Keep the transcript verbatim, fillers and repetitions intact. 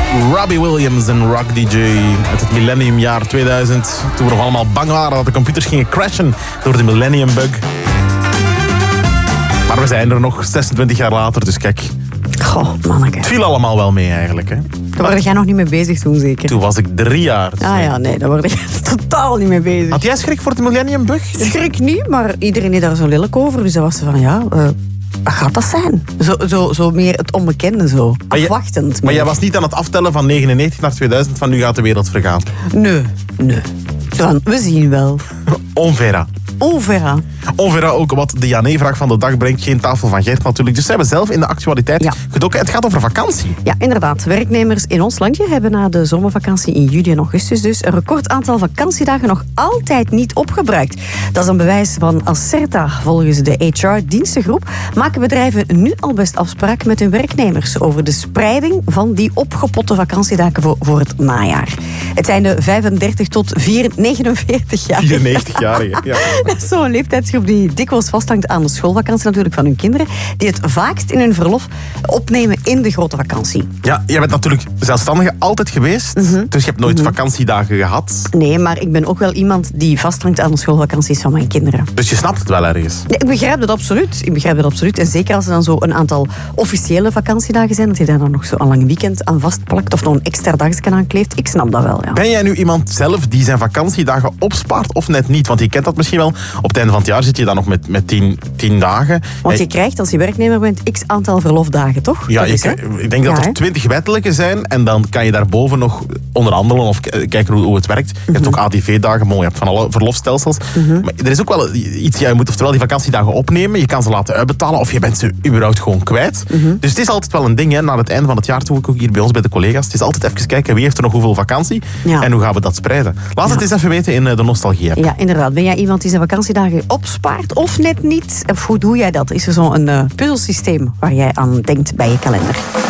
Robbie Williams en Rock D J uit het millenniumjaar tweeduizend. Toen we nog allemaal bang waren dat de computers gingen crashen door de millennium bug. Maar we zijn er nog zesentwintig jaar later, dus kijk. Goh, manneke. Het viel allemaal wel mee eigenlijk, hè. Daar word jij nog niet mee bezig toen, zeker? Toen was ik drie jaar. Dus ah ja, nee, daar word ik totaal niet mee bezig. Had jij schrik voor de millennium bug? Schrik niet, maar iedereen is daar zo lelijk over. Dus dat was van, ja, uh, wat gaat dat zijn? Zo, zo, zo meer het onbekende, zo. Maar afwachtend. Je, maar jij was niet aan het aftellen van negenennegentig naar tweeduizend van nu gaat de wereld vergaan? Nee, nee. Zo, we zien wel. Onvera. Onvera. Onvera ook wat de ja-nee-vraag van de dag brengt. Geen tafel van Gert natuurlijk. Dus ze hebben zelf in de actualiteit ja. gedoken. Het gaat over vakantie. Ja, inderdaad. Werknemers in ons landje hebben na de zomervakantie in juli en augustus dus een record aantal vakantiedagen nog altijd niet opgebruikt. Dat is een bewijs van Acerta. Volgens de H R-dienstengroep maken bedrijven nu al best afspraken met hun werknemers over de spreiding van die opgepotte vakantiedagen voor, voor het najaar. Het zijn de vijfendertig tot negenenveertig jaar. vierennegentig-jarigen, ja. Dat is zo'n leeftijdsgroep die dikwijls vasthangt aan de schoolvakantie natuurlijk van hun kinderen, die het vaakst in hun verlof opnemen in de grote vakantie. Ja, jij bent natuurlijk zelfstandige altijd geweest, mm-hmm. dus je hebt nooit mm-hmm. vakantiedagen gehad. Nee, maar ik ben ook wel iemand die vasthangt aan de schoolvakanties van mijn kinderen. Dus je snapt het wel ergens? Nee, ik begrijp dat absoluut. Ik begrijp dat absoluut. En zeker als er dan zo een aantal officiële vakantiedagen zijn, dat je daar dan nog zo een lang weekend aan vastplakt of nog een extra dagje aan kleeft. Ik snap dat wel, ja. Ben jij nu iemand zelf die zijn vakantiedagen opspaart of net niet? Want je kent dat misschien wel. Op het einde van het jaar zit je dan nog met, met tien, tien dagen. Want je krijgt als je werknemer bent x aantal verlofdagen, toch? Ja, is, je, ik denk dat ja, er twintig wettelijke zijn en dan kan je daarboven nog onderhandelen of kijken hoe, hoe het werkt. Je mm-hmm. hebt ook A D V-dagen, je hebt van alle verlofstelsels. Mm-hmm. Maar er is ook wel iets, ja, je moet oftewel die vakantiedagen opnemen, je kan ze laten uitbetalen of je bent ze überhaupt gewoon kwijt. Mm-hmm. Dus het is altijd wel een ding, hè, na het einde van het jaar, toen ik ook hier bij ons bij de collega's, het is altijd even kijken wie heeft er nog hoeveel vakantie ja. en hoe gaan we dat spreiden. Laat ja. het eens even weten in de Nostalgie-app. Ja, inderdaad. Ben jij iemand die zijn vakantiedagen opspaart of net niet? Of hoe doe jij dat? Is er zo'n uh, puzzelsysteem waar jij aan denkt bij je kalender?